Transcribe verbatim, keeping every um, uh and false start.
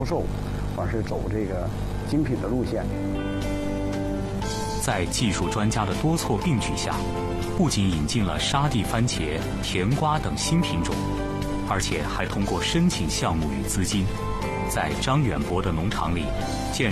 售，而是走这个精品的路线。 在技术专家的多措并举下，不仅引进了沙地番茄、甜瓜等新品种，而且还通过申请项目与资金，在张远博的农场里